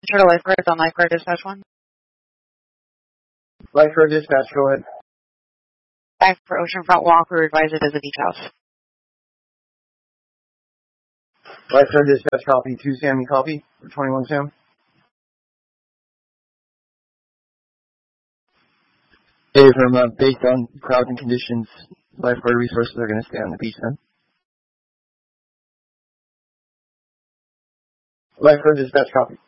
Turtle Lifeguards on Lifeguard Dispatch 1. Lifeguard Dispatch, go ahead. Back for Oceanfront Walk, we advise it as a beach house. Lifeguard Dispatch, copy. 2 Sam, you copy? For 21 Sam? Hey, based on crowds and conditions, lifeguard resources are going to stay on the beach then. Lifeguard Dispatch, copy.